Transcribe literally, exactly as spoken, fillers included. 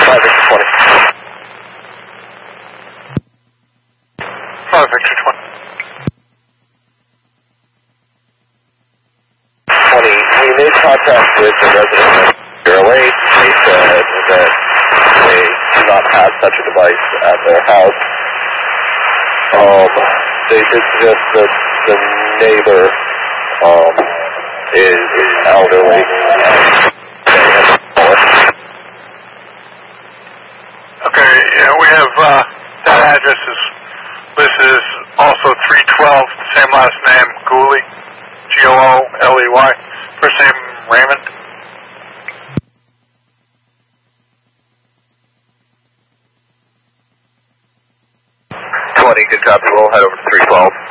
five Victor twenty. five Victor twenty. twenty. We made contact with the resident of zero eight. They said that they do not have such a device at their house. Um, they did suggest that the neighbor um, is, is elderly. Okay, yeah, we have, uh, that address is, this is also three twelve, same last name, Gooley, G O O L E Y, first name Raymond. twenty, good copy, we'll head over to three twelve.